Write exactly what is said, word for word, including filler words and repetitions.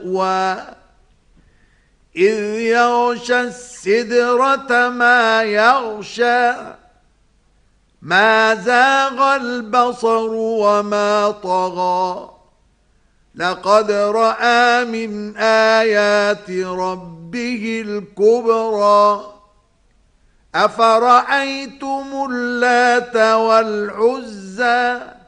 مأوى إذ يغشى السدرة ما يغشى ما زاغ البصر وما طغى لقد رأى من آيات ربه الكبرى أفرأيتم اللات والعزى